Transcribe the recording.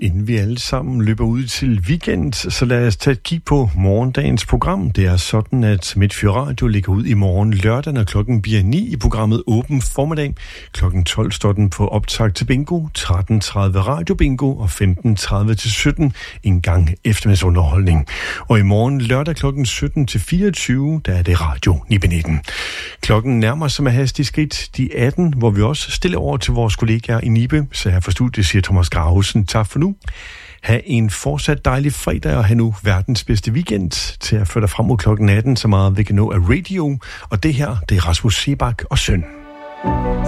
inden vi alle sammen løber ud til weekend, så lad os tage et kig på morgendagens program. Det er sådan, at Midtfyr Radio ligger ud i morgen lørdag, når klokken bliver 9 i programmet Åben Formiddag. Klokken 12 står den på optag til bingo, 13.30 Radio Bingo og 15.30 til 17 en gang eftermiddagsunderholdning. Og i morgen lørdag klokken 17 til 24, der er det Radio 919. Klokken nærmer sig med hastig skridt de 18, hvor vi også stiller over til vores kollegaer i Nibe. Så her fra studiet siger Thomas Gravesen, tak for nu. Ha' en fortsat dejlig fredag, og have nu verdens bedste weekend til at føre dig frem mod klokken 18, så meget vi kan nå af radio. Og det her, det er Rasmus Sebak og søn.